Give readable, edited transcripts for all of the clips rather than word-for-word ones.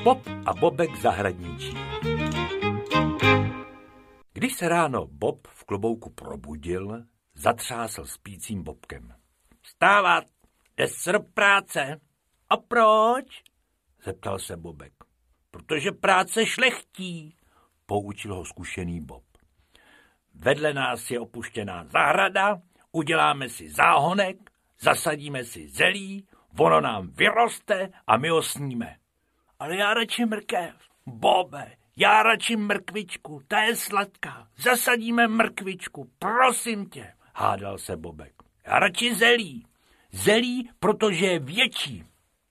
Bob a Bobek zahradničí. Když se ráno Bob v klobouku probudil, zatřásl spícím Bobkem. Vstávat, jdeš se do práce. A proč? Zeptal se Bobek. Protože práce šlechtí, poučil ho zkušený Bob. Vedle nás je opuštěná zahrada, uděláme si záhonek, zasadíme si zelí, ono nám vyroste a my ho sníme. Ale já radši mrkev, Bobe, já radši mrkvičku, ta je sladká, zasadíme mrkvičku, prosím tě, hádal se Bobek. Já radši zelí, protože je větší.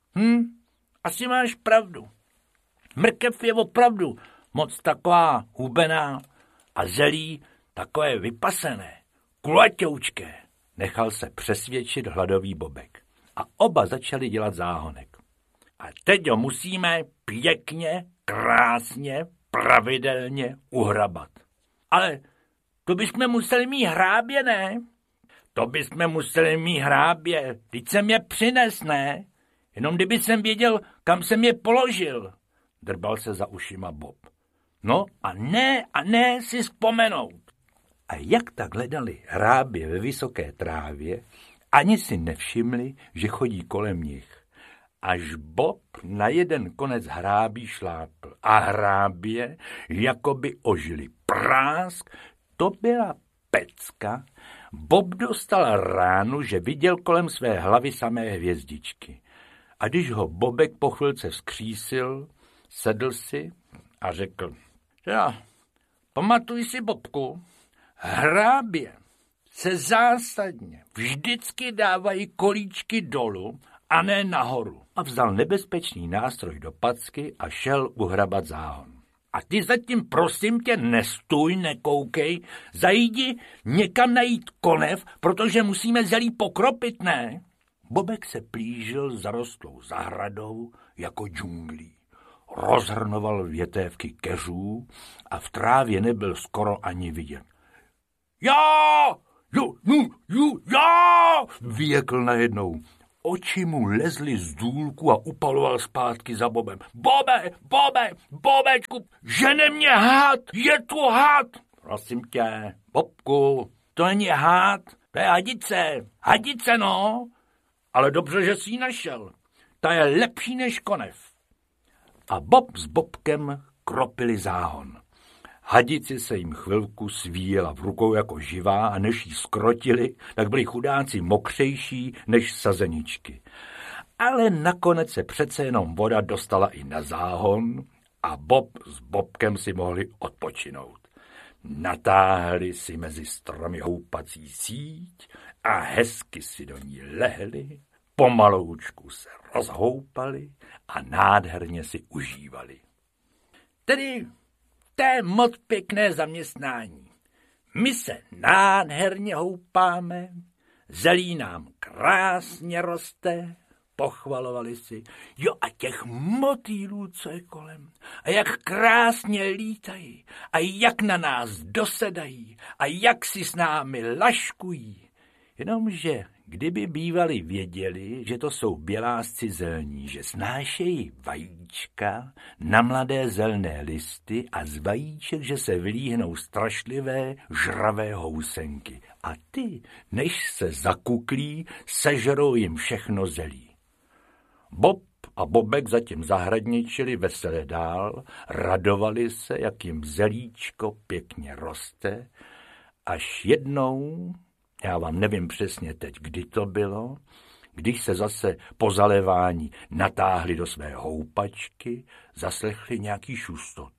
Asi máš pravdu. Mrkev je opravdu moc taková hubená a zelí takové vypasené, kulatoučké, nechal se přesvědčit hladový Bobek. A oba začali dělat záhonek. A teď ho musíme pěkně, krásně, pravidelně uhrabat. Ale to bychom museli mít hrábě, ne? To bychom museli mít hrábě, teď jsem je přines, ne? Jenom kdyby jsem věděl, kam jsem je položil, drbal se za ušima Bob. No a ne si vzpomenout. A jak tak hledali hrábě ve vysoké trávě, ani si nevšimli, že chodí kolem nich. Až Bob na jeden konec hrábí šlápl a hrábě jakoby ožili. Prásk, to byla pecka. Bob dostal ránu, že viděl kolem své hlavy samé hvězdičky. A když ho Bobek po chvilce vzkřísil, sedl si a řekl, pamatuj si, Bobku, hrábě se zásadně vždycky dávají kolíčky dolů a ne nahoru. A vzal nebezpečný nástroj do packy a šel uhrabat záhon. A ty zatím prosím tě nestůj, nekoukej, zajdi někam najít konev, protože musíme zelí pokropit, ne? Bobek se plížil zarostlou zahradou jako džunglí. Rozhrnoval větévky keřů a v trávě nebyl skoro ani vidět. Já! Vyjekl najednou. Oči mu lezly z důlku a upaloval zpátky za Bobem. Bobečku, žene mě had, je tu had. Prosím tě, Bobku, to není had, to je hadice, no. Ale dobře, že jsi ji našel, ta je lepší než konev. A Bob s Bobkem kropili záhon. Hadici se jim chvilku svíjela v rukou jako živá a než jí skrotili, tak byli chudáci mokřejší než sazeničky. Ale nakonec se přece jenom voda dostala i na záhon a Bob s Bobkem si mohli odpočinout. Natáhli si mezi stromy houpací síť a hezky si do ní lehli, pomaloučku se rozhoupali a nádherně si užívali. Tedy to je moc pěkné zaměstnání. My se nádherně houpáme, zelí nám krásně roste, pochvalovali si. Jo a těch motýlů, co je kolem, a jak krásně lítají, a jak na nás dosedají, a jak si s námi laškují. Jenomže kdyby bývali věděli, že to jsou bělásci zelní, že snášejí vajíčka na mladé zelné listy a z vajíček, že se vylíhnou strašlivé žravé housenky. A ty, než se zakuklí, sežerou jim všechno zelí. Bob a Bobek zatím zahradničili veselé dál, radovali se, jak jim zelíčko pěkně roste, až jednou, já vám nevím přesně teď, kdy to bylo, když se zase po zalévání natáhli do své houpačky, zaslechli nějaký šustot.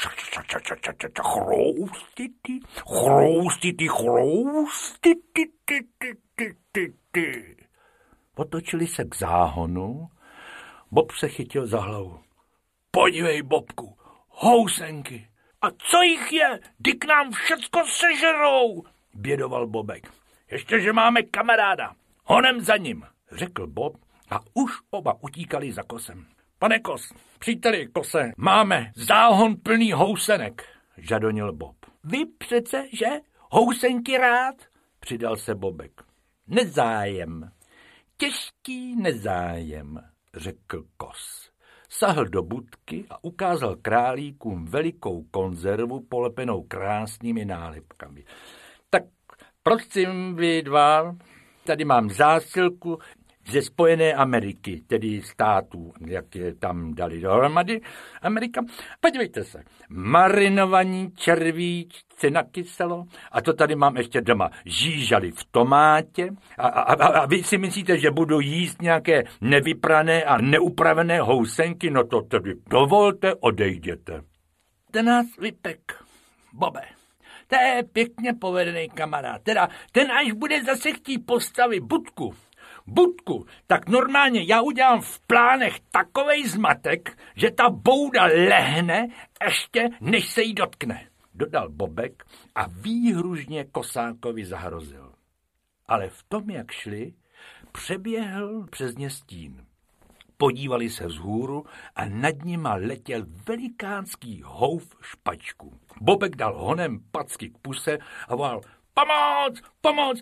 Chroustity. Otočili se k záhonu, Bob se chytil za hlavu. Podívej, Bobku, housenky. A co jich je? Dyk nám všecko sežerou, bědoval Bobek. Ještě, že máme kamaráda. Honem za ním, řekl Bob a už oba utíkali za Kosem. Pane Kos, příteli Kose, máme záhon plný housenek, žadonil Bob. Vy přece, že? Housenky rád? Přidal se Bobek. Nezájem. Těžký nezájem, řekl Kos. sahl do budky a ukázal králíkům velikou konzervu polepenou krásnými nálepkami. Tak prosím vy dva, tady mám zásilku ze Spojené Ameriky, tedy států, jak je tam dali dohromady Amerika. Podívejte se, marinovaní červíčci na kyselo, a to tady mám ještě doma, žížaly v tomátě a vy si myslíte, že budu jíst nějaké nevyprané a neupravené housenky, no to tedy dovolte, odejděte. Ten nás vypek, Bobe. To je pěkně povedený kamarád, teda ten až bude zase chtít postavit budku, tak normálně já udělám v plánech takovej zmatek, že ta bouda lehne ještě, než se jí dotkne, dodal Bobek a výhružně Kosákovi zahrozil. Ale v tom, jak šli, přeběhl přes ně stín. Podívali se vzhůru a nad nima letěl velikánský houf špačků. Bobek dal honem packy k puse a volal: Pomoc,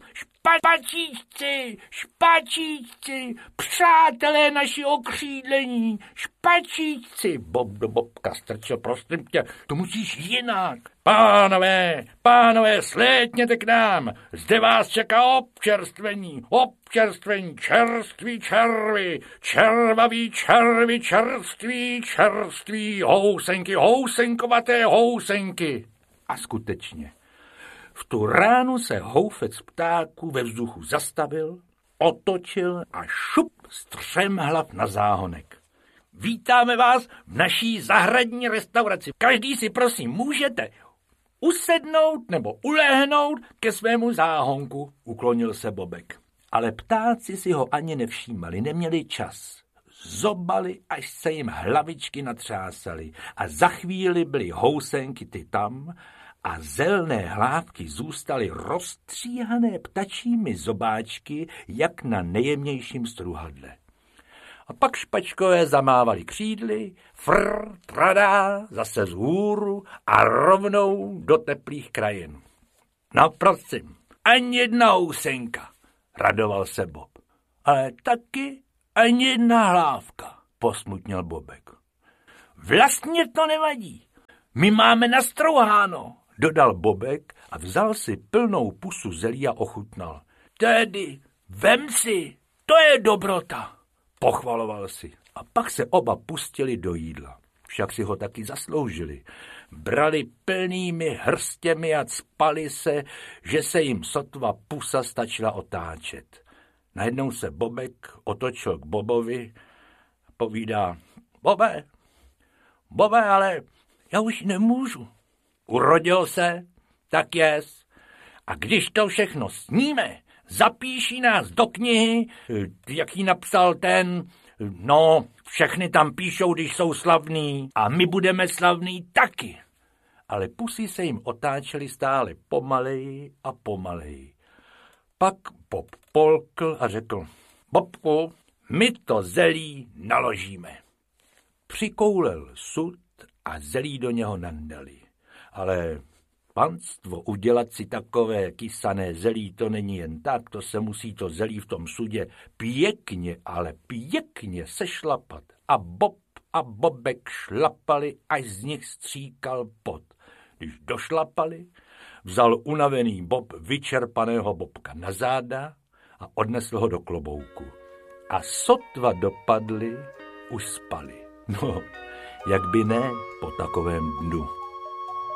špačíčci, přátelé naši okřídlení, špačíčci. Bob do Bobka strčil: prosím tě, to musíš jinak. Pánové, slétněte k nám, zde vás čeká občerstvení, čerství červy, červaví červy, čerství housenky, housenkovaté housenky. A skutečně, v tu ránu se houfec ptáků ve vzduchu zastavil, otočil a šup střemhlav na záhonek. Vítáme vás v naší zahradní restauraci. Každý si prosím můžete usednout nebo ulehnout ke svému záhonku, uklonil se Bobek. Ale ptáci si ho ani nevšímali, neměli čas. Zobali, až se jim hlavičky natřásaly a za chvíli byly housenky ty tam a zelné hlávky zůstaly rozstříhané ptačími zobáčky, jak na nejjemnějším struhadle. A pak špačkové zamávali křídly, tradá, zase vzhůru a rovnou do teplých krajin. No prosím, ani jedna housenka, radoval se Bob. Ale taky ani jedna hlávka, posmutnil Bobek. Vlastně to nevadí, my máme nastrouháno, dodal Bobek a vzal si plnou pusu zelí a ochutnal. Tedy, vem si, to je dobrota, pochvaloval si. A pak se oba pustili do jídla. Však si ho taky zasloužili. Brali plnými hrstěmi a cpali se, že se jim sotva pusa stačila otáčet. Najednou se Bobek otočil k Bobovi a povídá: Bobe, ale já už nemůžu. Urodil se, tak jest. A když to všechno sníme, zapíší nás do knihy, jaký napsal ten, no, všechny tam píšou, když jsou slavní, a my budeme slavní taky. Ale pusy se jim otáčely stále pomaleji a pomaleji. Pak Bob polkl a řekl: Bobku, my to zelí naložíme. Přikoulel sud a zelí do něho nandali. Ale panstvo, udělat si takové kysané zelí, to není jen tak, to se musí to zelí v tom sudě pěkně, ale pěkně sešlapat. A Bob a Bobek šlapali, až z nich stříkal pot. Když došlapali, vzal unavený Bob vyčerpaného Bobka na záda a odnesl ho do klobouku. A sotva dopadli, už spali. No, jak by ne po takovém dnu.